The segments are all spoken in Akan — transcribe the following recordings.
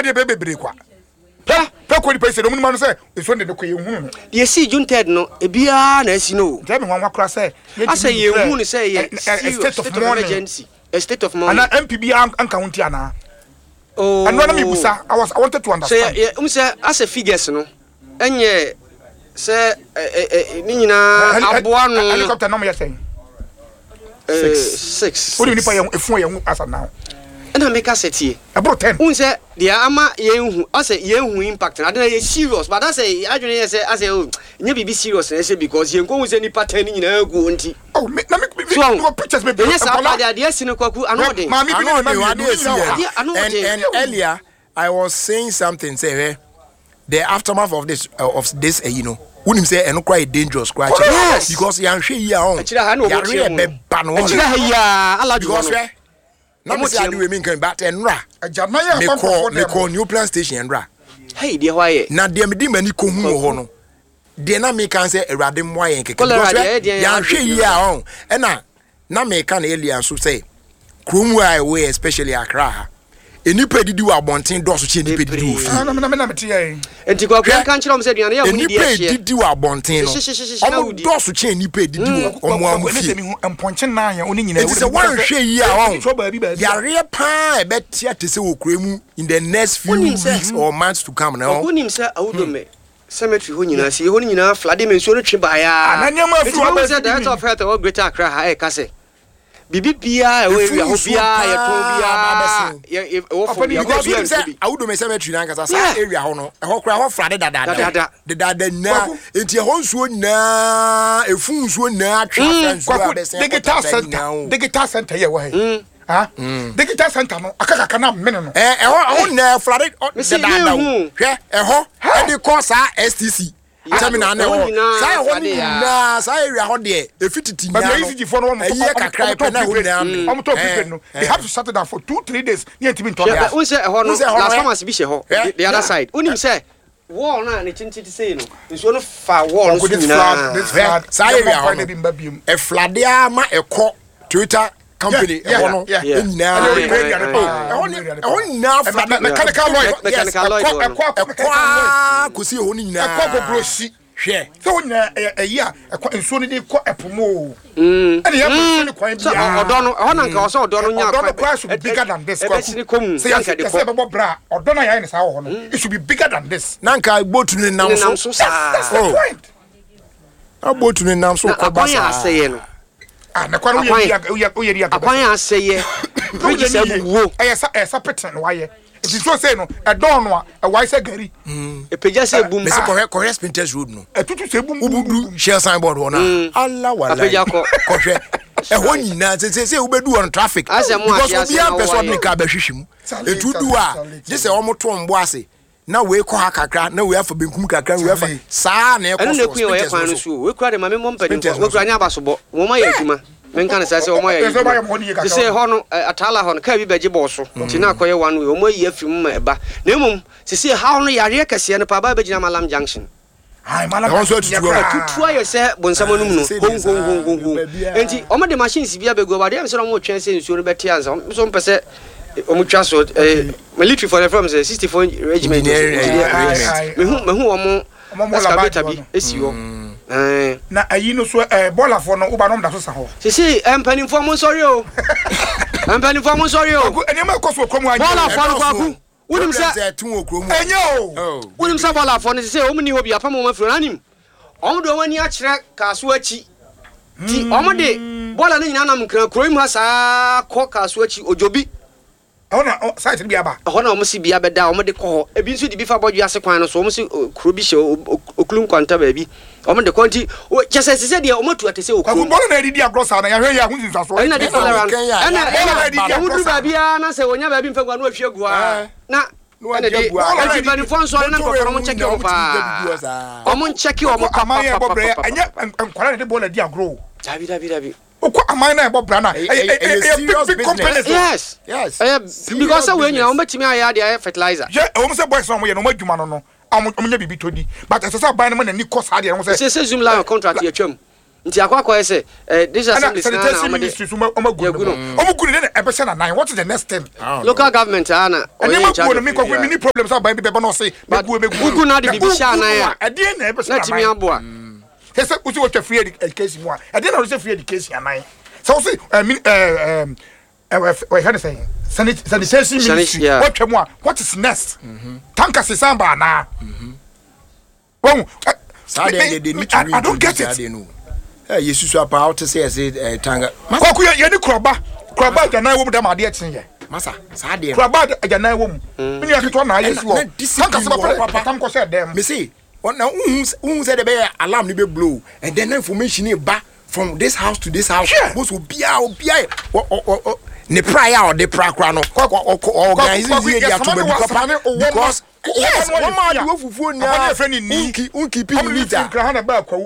de bebre kwa pa ko di pese do munuma no say eso de ko ye hunu ye see June 3rd no e bia na asi no tell me one kra say asa ye hunu say ye state of emergency a state of mourning ana MPB anka hunti ana oh and when me busa I wanted to understand say asa figures no enye say ni nyina aboa no helicopter no me say 6 what do you need for you efun ye hu asa now na make us setie about 10 un say dia ama ye hu asa ye hu impact na dey serious but that say adwene ye say asa nya bibi serious na say because ye nko say ni pattern nyina agu nti oh me no pictures me yes apa dia sine kwaku anode and earlier I was saying something say the aftermath of this you know unim say eno quite dangerous quite yes because yan hwe yi a on ya be ban on ya ala because na mo say we mean kan but enra ajamaya me call new plan station enra hey dia why na dia me di mani ko hu ho no dia na me kan say erade mo ayen keke because yan hwe yi a on na me kan alien so say krom we especially Accra enipa didi wa bonten doso che enipa didi wo fi na me tie enti kwa kan chira mo se duane ya woni dia enipa didi wa bonten no omo doso che enipa didi wo omo amu fi emponche na ya oni nyina enti se wan hwe yi a won yare pa e betia te se wo kremu in the next few weeks or months to come now onim se awudo me cemetery ho nyina se ho nyina flade me nso no twe ba ya ananyama afu aba se that of health or greater Accra ha e ka se bibi bia e we ho bia ye to bia ye wo fo bia because say awudo me cemetery na nkasa sa area ho no e ho kra ho frade dada na enti ho nsuo na efu nsuo na atwa nsuo abese digital center ye wo he digital center no akaka na mene no ho na frade dada hwe ho e de ko sa STC terminal na ho sai ho na sai area ho de efititi nya no easy for no kakra pe na ho na am to people no they have to shut it down for 2-3 days near to be told we say ho no last time as bi she ho the other side unim say wall na ne tinti say no nso no fa wall no na sai area ho e flade ama ekọ Twitter company no mechanical kusi ho ni nyina brosi hwe so nya eya enso ni ko epomo ene ya brosi ni kwan bia odo no ho na nka o so odo no nya kwan price should be bigger than this say bebo bra odo na ya ni sa ho no it should be bigger than this na nka botu ni nam so that's the point abotu ni nam so ko basa na kwa uye dia akwan aseye bridge se buwo esa pattern waye it is so say no e don no e why say gari e peja se bum me se correct Spinters road no e tutu se bum ubudu share signboard ho na Allah wala peja ko hwe e ho nyina se ubedu on traffic because obi am person make abahwehwim etudu a je se omoto mbo ase na we ko hakakra na we afa benkum kakra we afa saa na e ko so we kwan no so we kura de mame mompani we kura nya abasobo wo ma ya adwuma men kan say wo ma ya adwuma say ho no atala ho no ka bi beje bo so ti na akoye one way wo ma yi afim ma eba na emum say ha ho no yare kase no pa ba begina malam junction ai malam tutu ayo say bonsamonu no hon enti o ma de machines bia bego ba de am say no mo twen say nsuo no beti ansa so mpese omutwa so military for the from 64 regiment me hu omo excavator bi esiwo na ayi no so bola for no uba no da so sa ho sisi empani for mo sorry o empani for mo sorry o eni ma ko so komu anyi bola for no kwaku unim se tun okromu enyo unim se bola for no sisi o mni hobi afa mo mafiro anim omo do wani a kire kaso achi ti omo de bola no nyina na mkran kroim ha sa ko kaso achi ojobi ona site bia ba ona o msi bia beda o mde ko ebi nso di bi fa bodwe ase kwan no so o msi kuro bi hye okulum kwanta ba bi o mde konti chese sese de o matu atese okuru bola na didi agrosa na ya hwe ya hunzi nsaso ena de tolerant ena wudu ba bia na se wonya ba bi mfa gwa no ahwe gua na ena de anti banifon so na ko mo check o pa o mo check o mo amaya bobre anya nkwara de bola di agro dabi Oko amana ebo brana big companies yes because we nyina o betimi aya de fertilizer je o mo se boys no mo ye no madwuma no no omo nya bibi todi but esa ban no na ni cost ade no se zoom line contract ye twam nti akwa say this assembly sanitation ministry so omagu ne ebese na 9 what is the next thing local government ana oye me kwa mini problems about be no say ugu na de bibisha na ya ade na ebese na timi aboa say usi what free education mo ade na say free education anan so say we had to say sanitation ministry what is next tanka se samba na I don't get it. You should swap out to say tanga. Kwaku ye ni kroba jana wo dem ade etin ye. Masa, saade. Kroba jana wo mu. Me ni aketo na ayesu wo. Tanka se papa tam ko say dem. Me see, na who say the be alarm ni be blow and then information e ba from this house to this house. Most will be ne prior or the prakra no organize here to be because yes one man do fufu ni unki pinita krahana ba kwa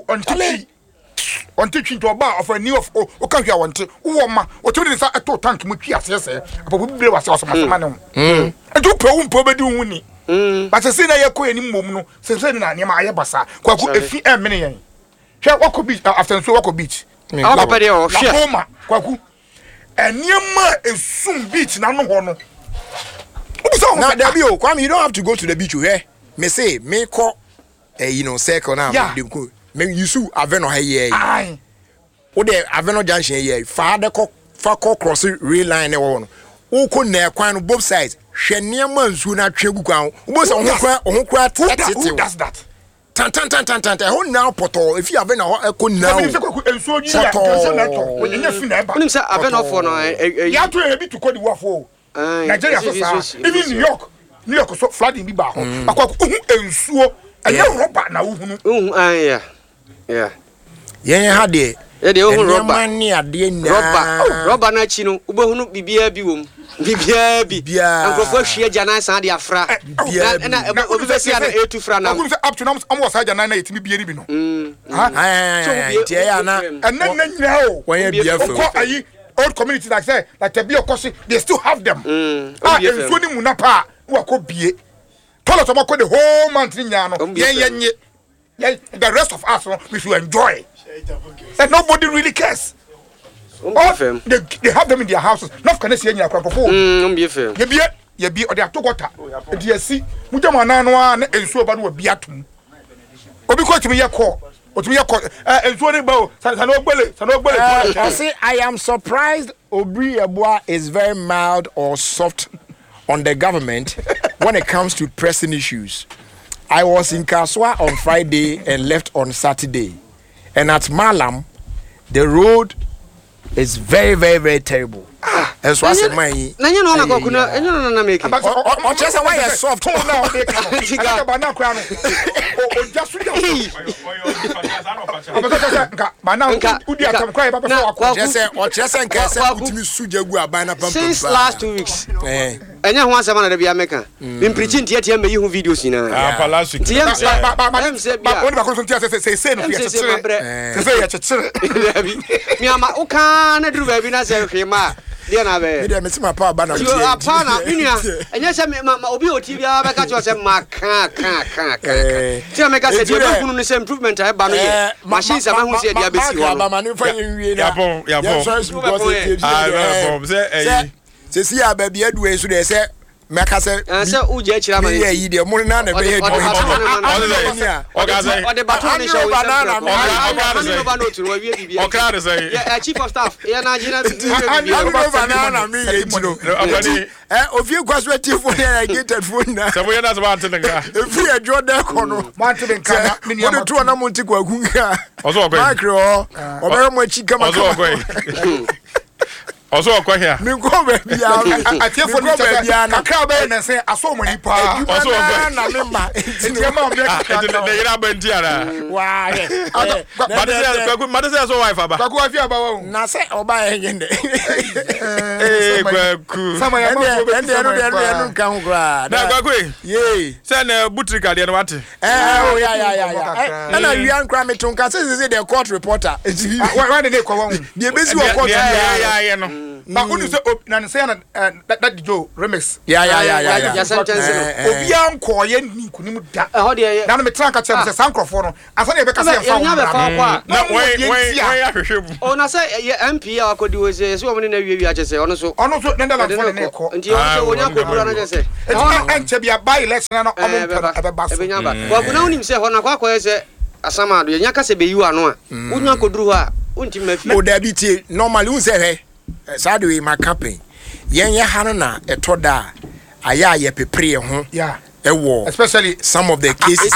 onti twinto ba of a new of o kan hwa wonte wo ma o tumi de sa eto tank mu twi asese apo bibire wase wase ma ne eto pe wo mpo be di hu ni but se na ye ko eni mom no se na ne ma aye basa kwa ku efi emene yen hwe wako beach after so wako beach apa de o hwe kwa ku Eniema esum beach na no ho no. Now Dabio, Kwame, you don't have to go to the beach here. Me say, me call circle now. Me you aveno here. Aye. O de aveno junction here. Father cross rail line e wo no. O ko na kwan no both sides. Hwe niema nsu na twegu kwan. Wo say ohun kra who does that? Tan. Ho now poto. If you have na ko now. Enso yi ya enso na to. Onye fi na eba. Unim say aveno for no. Ya to e bi to ko di wafo. Nigeria so even New York so flooding bi ba ho. Akwa ensuo eye roba na uhunu. Yeah. Yen ha de. E de ohun roba. Mani ade na. Roba na chi no ubehunu bibia bi wom. Bibia bi. Ankrofo hwie jana san de afra. Na obi be sia na etu fra na. Akunu say up to now am was jana na yetimi bia bi no. Tie ya na. Enen na nyina o. Wan ya bia fo. Ko ayi old community like say like Tabia Kosi they still have them. Enso ni munapa wo ko bie. Toilet mo ko the whole month nya no. Yen the rest of us we should enjoy. And nobody really cares. They have them in their houses. Not can see any akwapofo. Ye bi or they atogota. They see mujama na no na ensuo ba no bi atum. Obi ko timi ye call. Ensuo ni ba I say I am surprised Obri Eboa is very mild or soft on the government when it comes to pressing issues. I was in Kaswa on Friday and left on Saturday. And at Malam, the road is very, very, very terrible. That's why I said, "My." Na you know na kokuna, you know na make. O just why you soft now. Since last 2 weeks. Enya ho asema na da bia meka. Been preaching tie me yi hu videos ni na. Last week. Oni ba ko so tie say no ya chechire. Say ya chechire. Mi ama uka na duru ba bi na say hwema. Dia na be. Me dey me ma pa ba na. You apa na minia. Enya say obi o TV bia ba ka cho say maka. Ti make say dia ba kunu ni say improvement ai ba no ye. Machine say ma hu say dia be si ho. Ba ma ni fa yen na. Ya bon. Say see ya ba bia duwe so dey say meka say say uja chira ma yi dey mo na be he do. O de baton ni show banana. O kra say. Yeah, chief of staff. Yeah na jina banana me ye jino. Ofie kwaswe tifo na gated phone na. Sabo ye na so ba ntene nka. Efi ejo de kono. Man to den kana me ni am. O de tu na mo ntikwa kunga. Oso okwe. Makro. Obere mo chi kama. Oso okwe. Also okwa here. Me go be bia. Atiefo ni bia na kakra be na say aso mo ni pa. Also okwe na me ma. Etia ma me kakra. The ira benti ara. Wa. Madese so wife aba. Kwaku afi aba wa. Na say oba yende. Kwaku. Sama ya ma so be. Ende nka ho kra. Na kwaku. Ye. Say na butrika de no wate. Oh yeah. And I yan kra me tonka say the court reporter. Why did they call one? The besi wo court. Yeah no. But when you say na say that Joe remix. Ya sentence no. Obi an koye ni kunim da. Ho de na me tran ka che say sankrofo no. Asa na e be ka say fa. Na why ahwehwem. O na say MP akodi we say so mo na wiwi a che say ono so nenda la for na ko. Nti o so onya ko bura na che say. Enche bia buy election na omo ebe ba so. Ebe nya ba. Wa kuna unim say ho na kwa say asama do nya ka say be yu ano a. Unya koduru ha. Unti mafi. O da bi tie normally un say he. Sa do my campaign. Yen ha no na etoda aya ye pepre ho. Yeah. Especially some of the cases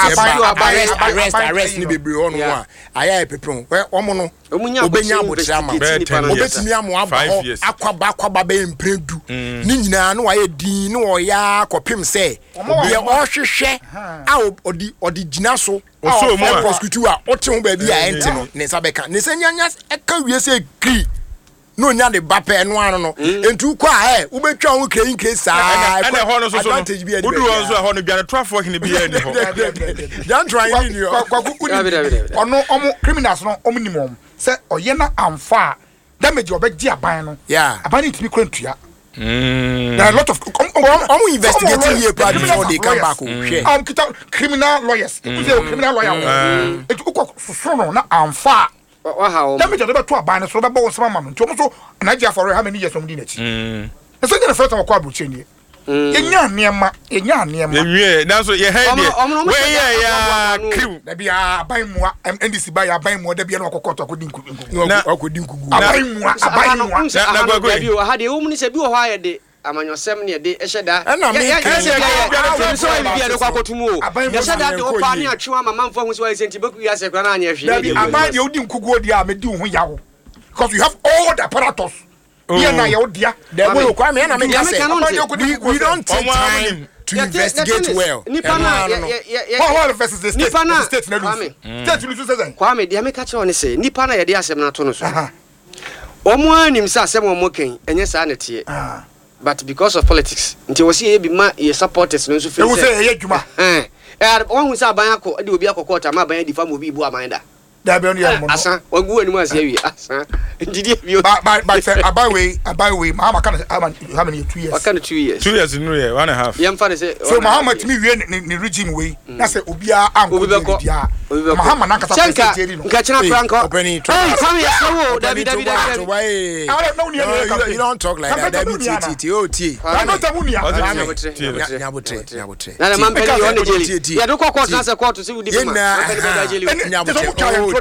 arrest ni bebre on one aya pepron we omo no obenya abotrama obetimi amo aba akwaba be mpredu ni nyina no aye din no oya kopim se ye ohwehwe a odi gina so so mo prosecute a ote ho ba bi a ente no ne sabeka ne sanyanya eka wie se kri no nya de bape no ano no entu kwa wo betwa ho kren kesa ene ho no so advantage bi odu ho so ho no bia traffic ni bia ni ho don't try ni yo ono omo criminals no omo nimom se oye na amfa damage obegi aban no aban itimi kwantua there are a lot of investigating here before they come back criminal lawyers criminal lawyer it so no na amfa damage the better to aban so be bo some mam nti so Nigeria for how many years from dinachi so the first time kwa buche ni enya niema enwie na so ye hand we ya crew da bia aban mu NDC ba ya aban mu da bia na okokoto akodi nkugu aban mu na gwa bi o ha de wo mu ni se bi o ho ayede amanyosem ne de eheda na me so bi de kwa kotumu o eheda de o pa ni atwewa mama mfa hu so wa senti beku ya se kwa na anya hwe aban de odi nkugu odi a me di hu yawo because you have all the apparatus. Yeah, na you dia. We don't take time to investigate well. What versus the state? The state na lose. State lose say. Kwame dia me ka che one say nipa na ye de asem na to no so. Omo anim say asem omo ken enye sa na tie. But because of politics, nti wo say e bi ma ye supporters no so feel say. We say ye djuma. Won hu say aban akọ de obi akọkọta ma aban di fam obi bu amanda. Da be on ya mo. Asa wagu animu ase wi asa. Ndidi bi o. But say aban we Mama kan how many 2 years? What kind of 2 years? 2 years in year 1.5. Yam fa say. So Muhammad mi we ni regime we. Na say obia anko dia. Muhammad nan kasa say teri no. Nka china franco. Obeni to. Come here so David. You don't talk like that. David oti. I don't tell you. Nyabotre. Na man peli on the jelly. Ya do court na say court say we di ma. Nyabotre.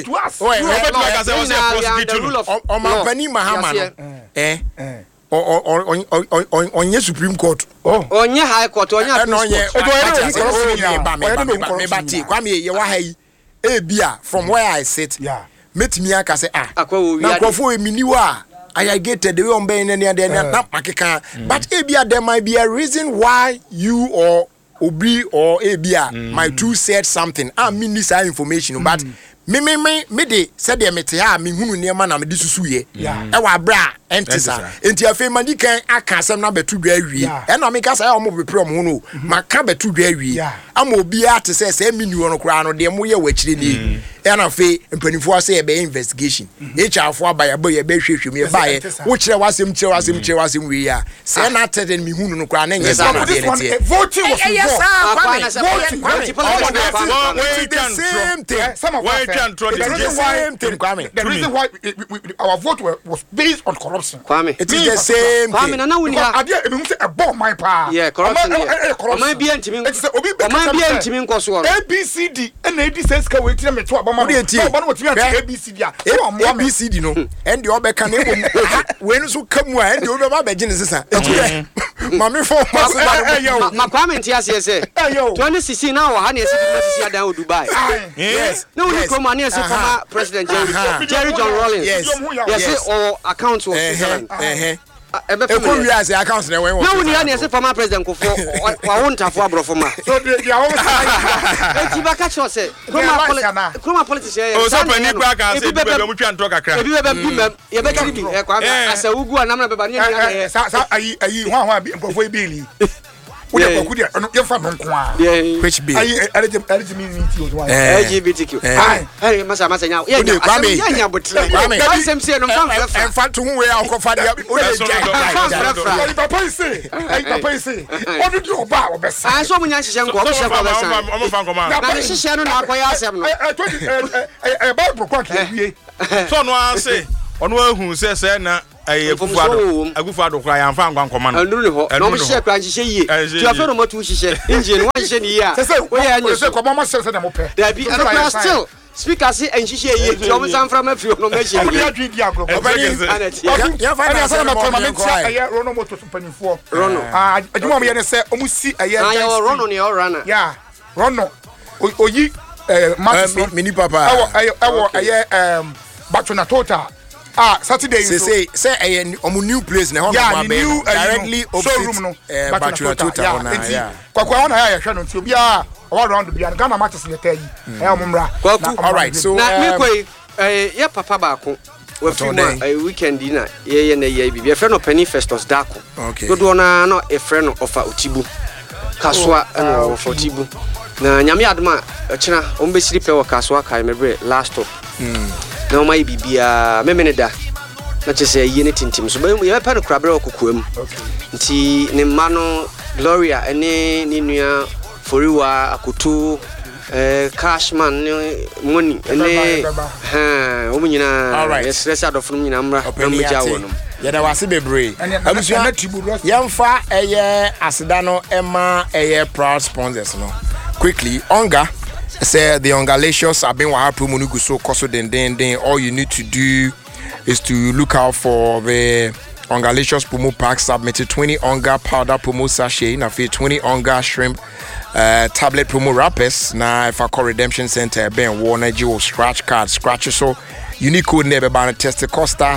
Omapani Mahama onye Supreme Court onye High Court onye Kwame ye wa hai ebia from where I sit metimi aka say na kwofo eminiwa I get the way on ben and na makeka but ebia there might be a reason why you or Obi or ebia my two said something mean this information but me de said the mete ha me hunu niema na me di susuye e wa bra entisa enti afi mani kan aka asem na betu dwa awie e na me ka say omo bepre omo no maka betu dwa awie ama obi ate say mini wono kra no de mo ye wachire ni e na afi mpanifo say e be investigation echafo abaya bo ye be hwehwem ye ba ye wo kire wasem wi ya say na ate me hunu no kra na nye sa na de ne voting was the reason why our vote was based on corruption. Kwame, it is the same thing. Kwame, na we have. A bomb my pa. Yeah, corruption. Oman bi antimi. Oman bi antimi nkoso. ABCD and AD says ka we tire me to abama. Oba no timi ABCD a. ABCD no. And the obeka na ebo. We no so kamu a and the obeba be gine sisa. Mami for ma Kwame ntia say 2016 now ha na esi sisi adan o Dubai. Yes. No we come and say former president Jerry John Rawlings. Yes. Or accounts was Eko wi as accounts na when no we na say former president ko for wa wonta for abrofo ma so they are always enti baka cho say kuma politician o so pani kwa ka say be mu twa ntro kakra e be bim ye be kiri bi e kwa asa ugu anam na be ba ni sa ayi hwa bi mpofo ebili we are good at your family. Which be LGBTQ. Hey, Massa now. Yeah, but I'm saying, I'm fat to where I'll confide Papa say, what did you about? I saw when I said, I'm so no I say on who says na agufado kwa ya mfa ngwan koma no nduru ho no hye kra hye yi tu afero mo tu hye engine wa hye ni ya we ya nyi se ko mo se na mo pe da bi and still speaker say enhye yi tu o san from afio no me hye ni ya dwi di agro ya fa na say na ko ma me tia aye rono moto panifo rono adwuma mo ye ne se o mu si aye rono ne o rana ya rono oyi mini papa ewo aye batuna total Saturday say new place na ho na new directly showroom no batuna total na ya kwa na ya hwe no nti obi a around bia Ghana matches le tay omumra all right so na me koi ya papa ba ko we fi ma weekend na ye na ye bibia friend of Penny Festus Dako do na no e friend of Otibu Kaswa and of Otibu na nyame adoma kina ombesiri pe wo Kaswa kai mebre last stop na o mai bibia memeneda na chese ye ne tintim so ye pa no krabre okokoam nti ne ma no Gloria ene ni nua Foriwa Akutu Cashman money ene o munyina yes resa adofo nyina mra na mja wo no yada wase bebre abusua yemfa eye aseda no ema eye proud sponsors no quickly Onga say the Ongalicious have been wa promo no guso koso den all you need to do is to look out for the Ongalicious promo pack submitted 20 Onga powder promo sachet na 20 Onga shrimp tablet promo wrappers na if I call redemption center ben warner G scratch card scratch so unique code never ban test Costa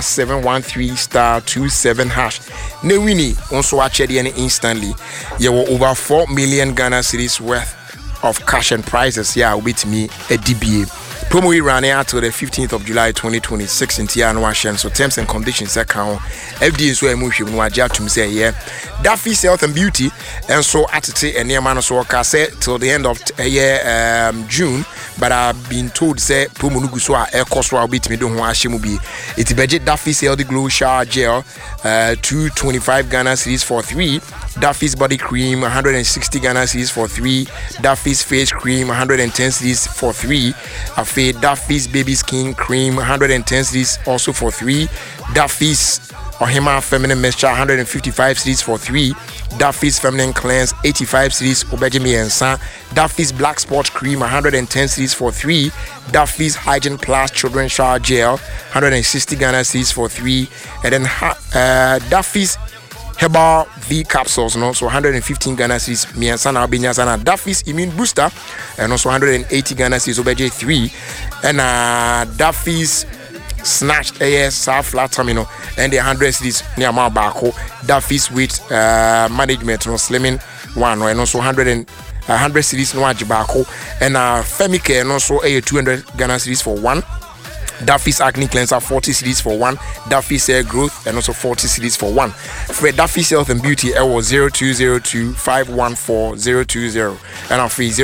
713*27# ne winnie also actually any instantly you were over 4 million Ghana cedis worth of cash and prizes with me a DBA promo we ran out till the 15th of July 2026 in Tiano Washem so terms and conditions account FD so emotion no aja to say Daffy's Health and Beauty and so attitude and near man so say till the end of June but I've been told say promo no so a cost will beat me don't wash him be it's budget Daffy's Healthy Glow Shower Gel 225 Ghana cedis for 3 Daffy's body cream 160 Ghana cedis for 3 Daffy's face cream 110 cedis for 3 Daffy's baby skin cream 110 cedis also for 3 Daffy's Ohima feminine mixture 155 cedis for 3 Daffy's feminine cleanse 85 cedis obejimi ensa Daffy's black spot cream 110 cedis for 3 Daffy's hygiene plus children shower gel 160 Ghana cedis for 3 and then Daffy's Herbal V capsules, no, so 115 Ghana cedis, Miansana Binyasana, Daffy's immune booster, and also 180 Ghana cedis, OBJ 3, and Daffy's snatched AS flat terminal, and the 100 cedis near Mabako, Daffy's weight management, no slimming one, and also 100 cedis no Ajibako, and Femicare, and also 200 Ghana cedis for 1. Daffy's acne cleanser 40 cedis for 1, Daffy's hair growth and also 40 cedis for 1. For Daffy's Health and Beauty, it was 0202-514-020 and I'm free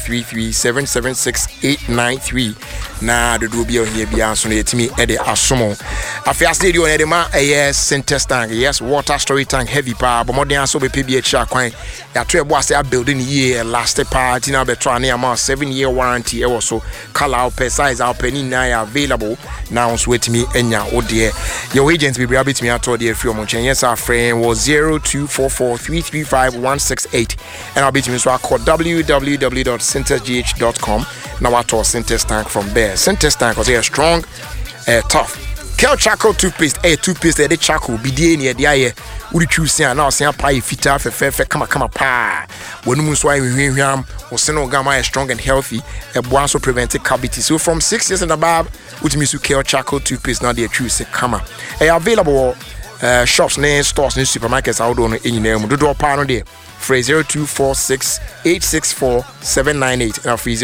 0533-776-893. Na the do be here be answer to me at the Asomo. I first did you on Edema a center tank, yes, water storage tank heavy power, but more than so be PBH coin. Ya 12 was a building year last part in our trying amount 7-year warranty also color out per size out penny na available. Now sweat me enya oh dear your agents will be able to me at all dear free motion yes our friend was 0244-335-168 and I'll be to me so I call www.centersgh.com now I told Centers Tank from there. Centers Tank was a strong tough Kel Charcoal toothpaste toothpaste the charcoal be the eye we choose now say pie fit off a come pa when we so him was no gamma strong and healthy a also prevented cavity so from 6 years and above which means you Kel Charcoal toothpaste now they choose come available shops near stores near supermarkets out on in name do do pa no there phrase 0246-864-798 and free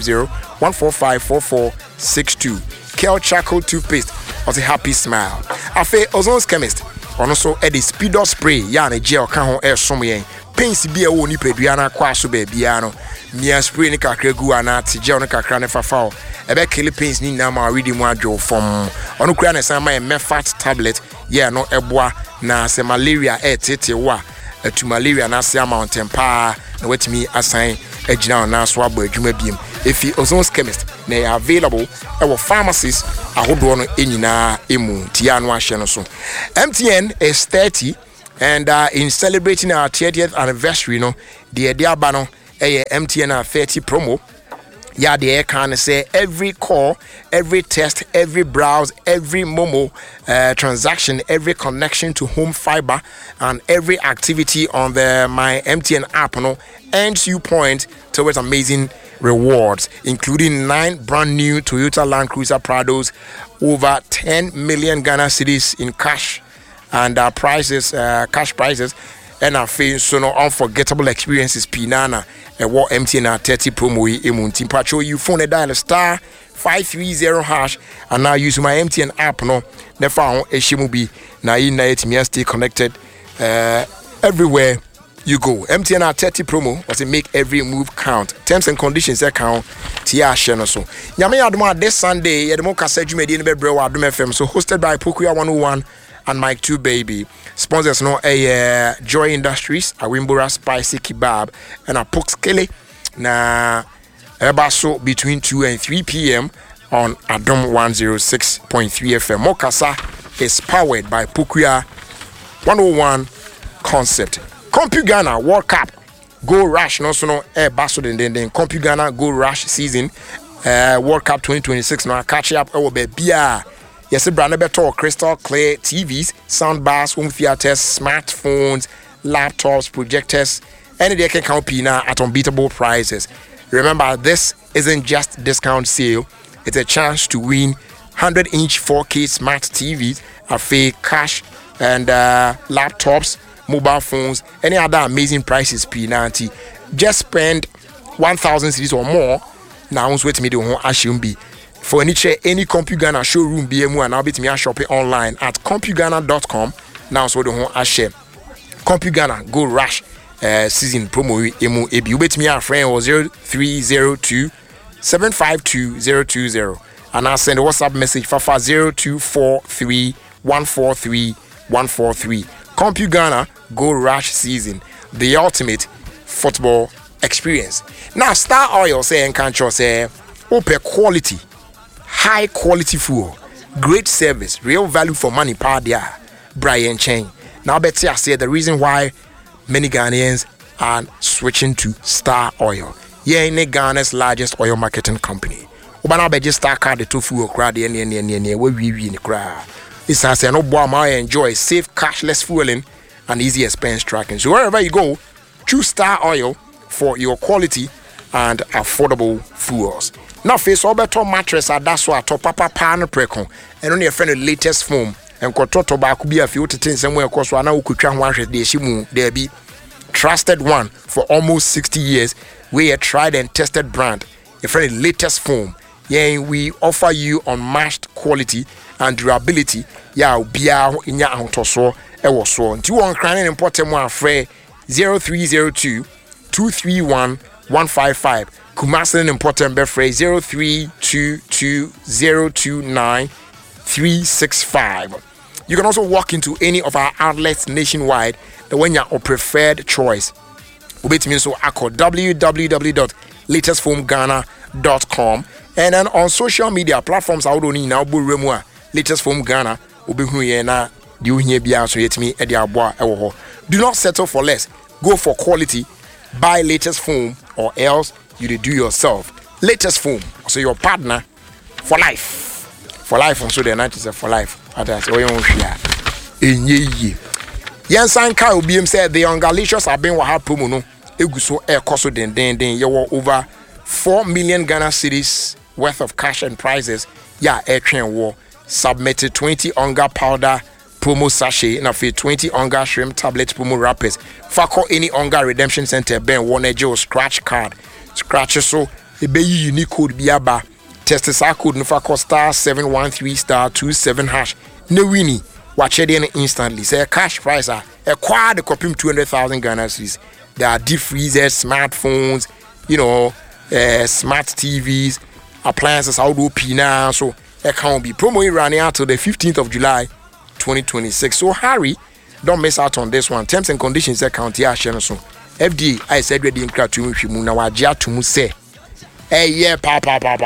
050-145-4462 Kel Charcoal toothpaste was a happy smile Afe Ozon's chemist also add the speedo spray yarn a gel can ho air some pains bi e wo ni pedua na kwa so ba bia no mia spray ni kakra gu ana tigel no kakra ne fafa e be kill pains ni na ma ready mu adwo from ono kura na san ma mefat tablet yeah no eboa na se malaria tete wa atu malaria na se mountain pa na wetimi asan agina na so abo adwuma biem efi Ozon's Chemist na available e wo pharmacies ahodo no enyina emu tia no ahye no so. MTN is 30 and in celebrating our 30th anniversary no the diaba no MTN 30 promo. Yeah, the air can say every call, every test, every browse, every Momo transaction, every connection to home fiber, and every activity on the My MTN app earns you points towards amazing rewards, including 9 brand new Toyota Land Cruiser Prados, over 10 million Ghana cedis in cash and cash prizes. And I feel so no unforgettable experiences Pinana and what MTN 30 promo emunti patrol you phone a dial star 530 hash and now use my MTN app no the phone a shimubi na in it me stay connected everywhere you go. MTN 30 promo was to make every move count. Terms and conditions account tia share no so nyame adoma this Sunday yedemo kasa dwumadi ne bebre wa adom FM so hosted by Pokuya 101 and Mike 2 Baby. Sponsors no Joy Industries, a Wimbora Spicy Kebab, and a Pokskele na ebaso between 2 and 3 p.m. on Adom 106.3 FM. Mokasa is powered by Pokuya 101 Concept. Compu Ghana World Cup Go Rush no so no ebaso den Compu Ghana Go Rush season World Cup 2026 no catch up be bia. Yes, brand better crystal clear TVs, sound bars, home theaters, smartphones, laptops, projectors, any day can count Pina at unbeatable prices. Remember, this isn't just discount sale; it's a chance to win 100-inch 4K smart TVs, a fake cash, and laptops, mobile phones, any other amazing prices. Pina, just spend 1,000 cedis or more. Now, wait me the whole Ashumbi. For any Compu Ghana showroom BMU and now bit me shop it online at compugana.com. Now so the whole share Compu Ghana Go Rush season promo emu ebi you bet me a friend or 0302 752 020 and I send a WhatsApp message for 0243 143 143. Compu Ghana Go Rush season, the ultimate football experience. Now Star Oil say and control say open quality, high quality food, great service, real value for money. Padia Brian Chain. Now Betsy I say the reason why many Ghanaians are switching to Star Oil. Yeah, in Ghana's largest oil marketing company. Obana be just Star card the tofu or crowd we in the crowd. It's as no boy I enjoy safe cashless fueling and easy expense tracking. So wherever you go, choose Star Oil for your quality and affordable fuels. Now face all better mattress at that's why top papa pan precon and only a friend the latest foam and kototo ba could be a few things somewhere across one now could try one the shimu there be trusted one for almost 60 years. We a tried and tested brand. A friend the latest foam. Yeah, we offer you unmatched quality and durability. Yeah, bia in your autoso e was so. Do you want crying important one free 0302 231 155. Kumasin important befray 0322029365. You can also walk into any of our outlets nationwide. The one your preferred choice. Ubet me so ako www.latestfoamghana.com and then on social media platforms I would only now remua Latest Foam Ghana ubi na you hear bia so yet me e dia boa ewo. Do not settle for less. Go for quality. Buy Latest Foam or else you do yourself. Latest Foam, so your partner for life. For life, and so the night is for life. That's all you want to share. Yansan Kai BM said the Ungalicious have been wahab promo no. Eguso air koso den. You were over 4 million Ghana cedis worth of cash and prizes. Yeah, air train war submitted 20 Onga powder promo sachet and a 20 Onga shrimp tablet promo wrappers. Fako any Onga redemption center ben one Joe scratch card. Scratch so a be unique code biaba. Test the code no fako star 713 star 27 hash. No winnie. Watch it instantly. Say a cash price a quad copy 200,000 Ghana cedis. There are deep freezers, smartphones, smart TVs, appliances, outdoor pina. So it can be promo running out till the 15th of July 2026. So hurry, don't miss out on this one. Terms and conditions account here share so. FDA I said ready in crowd to mu na wajia to mu say. Eh yeah pa.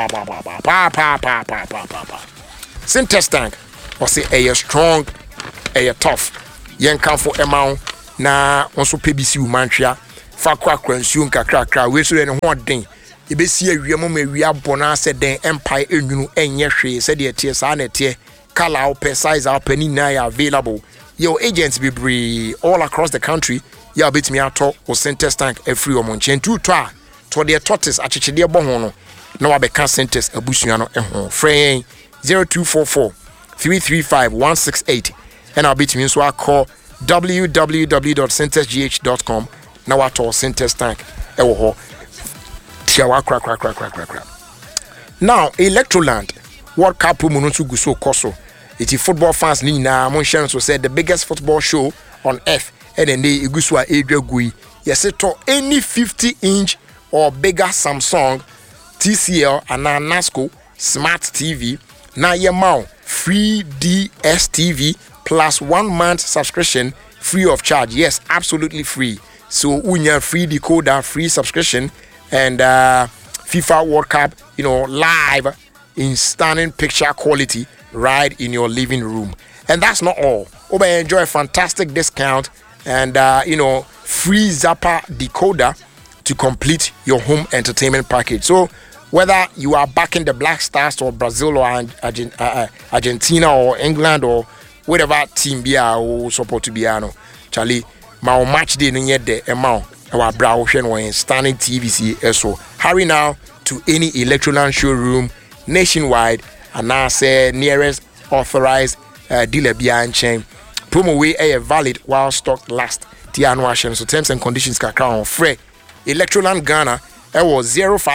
Syntex tank or say a strong, a tough. Yen come for amount na also PBC Umantria. Fa kwa kransu nkakra we so ne ho den e be si awiam ma awia bona se den empire enwunu enye hwe se de tie sa na tie color op size op ni na available your agents be bree all across the country ya bit me ato o Syntex tank free o monchen tu to the tortoise achechede bo ho no na wa be ka Syntex abusua no ho free 0244 335 168 and I'll bit me so I call www.syntexgh.com na wato Syntex tank ewo ho tiawa kra. Now Electroland World Cup promo no guso koso iti football fans ni na mon share so said the biggest football show on earth and then they igusu a edwagui yes to any 50-inch or bigger Samsung TCL and Nasco smart TV na yemao free DSTV plus 1 month subscription free of charge. Yes, absolutely free. So unya free decoder, free subscription, and FIFA World Cup, live in stunning picture quality right in your living room. And that's not all. Enjoy a fantastic discount and free Zappa decoder to complete your home entertainment package. So whether you are backing the Black Stars or Brazil or Argentina or England or whatever team be or support to be Charlie, my match day no yet the amount our brow and standing TVC so hurry now to any Electroland showroom nationwide and now say nearest authorized dealer behind chain promo way valid while stock last Tiano so terms and conditions can crown free Electroland Ghana was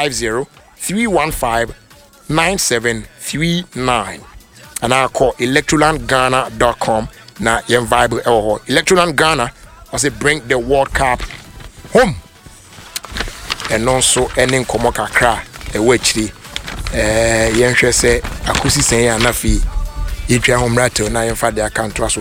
050-315-9739 and I call electrolandghana.com na yen vibe Electroland Ghana I say bring the World Cup home and also ending komo kakra e wechiri yen hwe se akusi sen ya na fi yetwa home ratel na yen fa the account so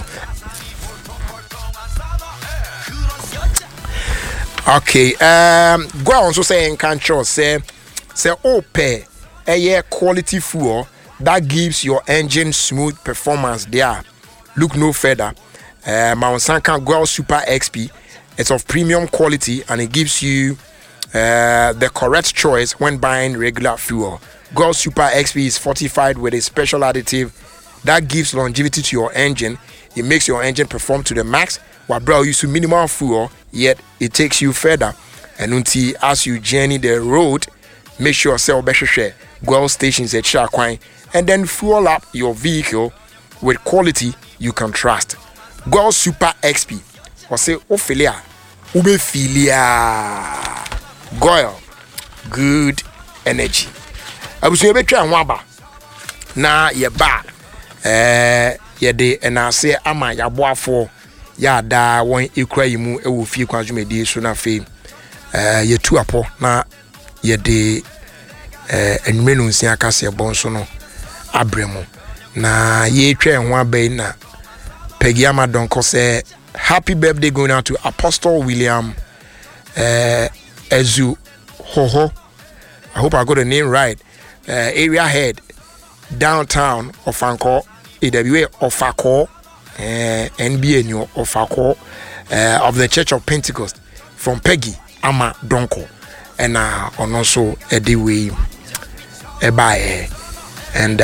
okay go on so say in control say ope a quality fuel that gives your engine smooth performance there. Look no further. Mount Sanka Gold Super XP. It's of premium quality and it gives you the correct choice when buying regular fuel. Gold Super XP is fortified with a special additive that gives longevity to your engine. It makes your engine perform to the max while bro use minimal fuel, yet it takes you further. And until as you journey the road, make sure sell better share Gold stations at Shakwine and then fuel up your vehicle with quality you can trust. Gold Super XP. Or say Ophelia. Ubefilia. Goil. Good energy. I was able to waba. Na ye ba. Ye de and I say ama ya boa for ya da one ekra yimu e wo fie kwanjume de so na fe. Ye tu apo na ye de enmenu nsia akase bonso no abremo na ye twa ho abai na Peggy Amadonko say happy birthday going out to Apostle William Ezu Hoho. I hope I got the name right. Area head downtown of Anko AWA of Ako NBA new of Ako of the Church of Pentecost from Peggy Amadonko and also Ediwe Ebae and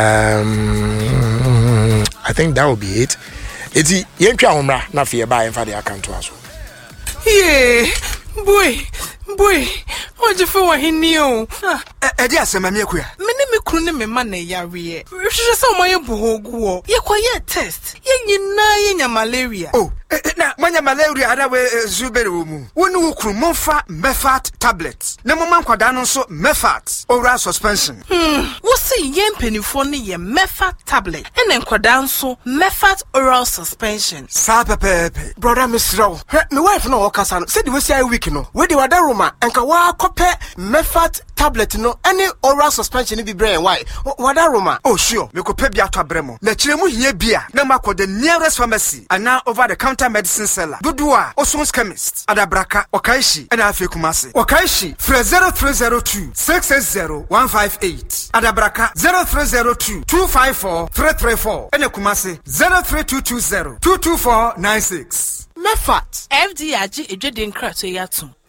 I think that will be it. It's yentwa homra na fe Ebae for the account as well. Yeah, boy, what you for hini o? Edi asema me akuya. Me kunu ne me ma na yare. Hwehwe so mo ye bohogu o. Ye kwaye test. Ye nyina ye nya malaria. Oh, Na manya malaria ada we zubere mu. Woni wukru monfa Mefat tablets. Na mo mankwada no so Mefat oral suspension. Wo see yen penifo ne ye Mefat tablet. Ene nkwadaa nso Mefat oral suspension. Sa pepepe. Brother Misro. Me wife no okasa no. Said we see week no. We dey wada Roma enka wa kope Mefat tablet no any oral suspension bi brain why. Wada Roma. Oh sure. Me kope bi ato abremo. Na kire mu hie bia. Na makọ the nearest pharmacy and now over the counter medicine seller. Dudua Osons chemist. Adabraka Okaishi and Afi Kumasi. Okaishi 0302 660 158. Adabraka 0302 254 334. And Kumasi 03220 22496. Mefat FD aji ejede nkra to yatum.